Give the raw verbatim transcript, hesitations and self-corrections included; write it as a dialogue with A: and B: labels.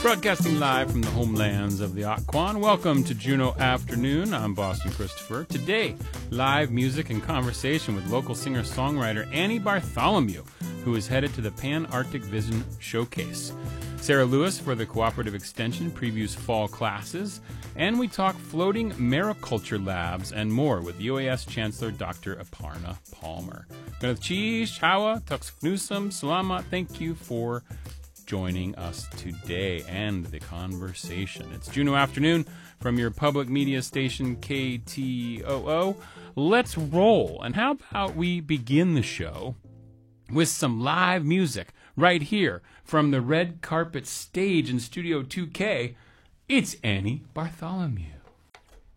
A: Broadcasting live from the homelands of the Occoquan. Welcome to Juneau Afternoon. I'm Boston Christopher. Today, live music and conversation with local singer-songwriter Annie Bartholomew, who is headed to the Pan-Arctic Vision Showcase. Sarah Lewis for the Cooperative Extension previews fall classes, and we talk floating mariculture labs and more with U A S Chancellor Doctor Aparna Palmer. Gwyneth Cheese, Chawa, Tuxfnusum, Salama, thank you for joining us today and the conversation. It's Juneau Afternoon from your public media station K T O O. Let's roll. And how about we begin the show with some live music right here from the red carpet stage in Studio two K. It's Annie Bartholomew.